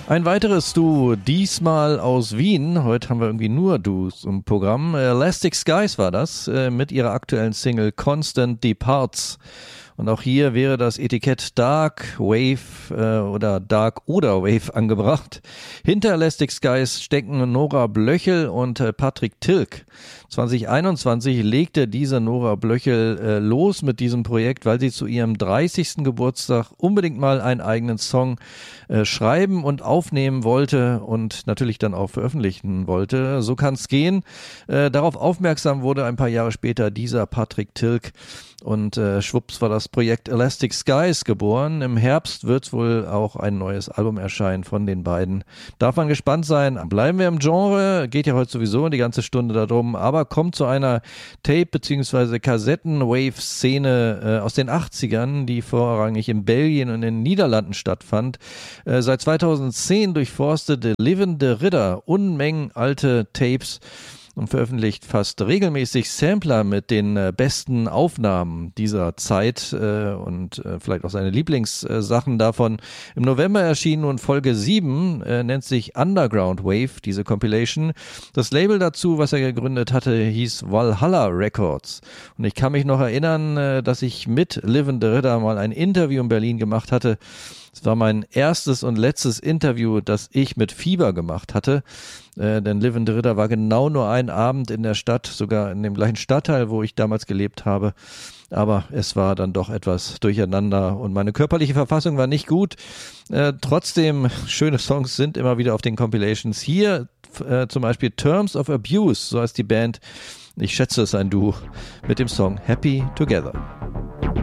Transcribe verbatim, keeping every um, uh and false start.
Ein weiteres Duo, diesmal aus Wien. Heute haben wir irgendwie nur Duos im Programm. Elastic Skies war das, mit ihrer aktuellen Single Constant Departs. Und auch hier wäre das Etikett Dark Wave äh, oder Dark oder Wave angebracht. Hinter Elastic Skies stecken Nora Blöchel und äh, Patrick Tilk. zwanzig einundzwanzig legte diese Nora Blöchel äh, los mit diesem Projekt, weil sie zu ihrem dreißigsten Geburtstag unbedingt mal einen eigenen Song äh, schreiben und aufnehmen wollte und natürlich dann auch veröffentlichen wollte. So kann's gehen. Äh, darauf aufmerksam wurde ein paar Jahre später dieser Patrick Tilk. Und äh, schwupps war das Projekt Elastic Skies geboren. Im Herbst wird wohl auch ein neues Album erscheinen von den beiden. Darf man gespannt sein. Bleiben wir im Genre. Geht ja heute sowieso die ganze Stunde darum. Aber kommt zu einer Tape- bzw. Kassetten-Wave-Szene äh, aus den achtzigern, die vorrangig in Belgien und in den Niederlanden stattfand. Äh, seit zweitausendzehn durchforstete Livin' de Ridder Unmengen alte Tapes und veröffentlicht fast regelmäßig Sampler mit den äh, besten Aufnahmen dieser Zeit äh, und äh, vielleicht auch seine Lieblingssachen davon. Im November erschien nun Folge sieben, äh, nennt sich Underground Wave, diese Compilation. Das Label dazu, was er gegründet hatte, hieß Valhalla Records. Und ich kann mich noch erinnern, äh, dass ich mit Livin' de Ridder mal ein Interview in Berlin gemacht hatte. Es war mein erstes und letztes Interview, das ich mit Fieber gemacht hatte, äh, denn Livin' de Ridder war genau nur ein Abend in der Stadt, sogar in dem gleichen Stadtteil, wo ich damals gelebt habe, aber es war dann doch etwas durcheinander und meine körperliche Verfassung war nicht gut. Äh, trotzdem, schöne Songs sind immer wieder auf den Compilations. Hier äh, zum Beispiel Terms of Abuse, so heißt die Band. Ich schätze es ein Duo mit dem Song Happy Together.